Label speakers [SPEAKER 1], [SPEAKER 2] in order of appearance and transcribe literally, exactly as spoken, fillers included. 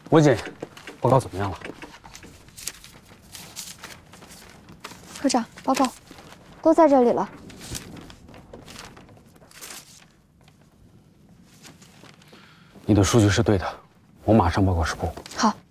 [SPEAKER 1] 文锦，报告怎么样了？
[SPEAKER 2] 科长，报告，都在这里了。
[SPEAKER 1] 你的数据是对的，我马上报告师部。
[SPEAKER 2] 好。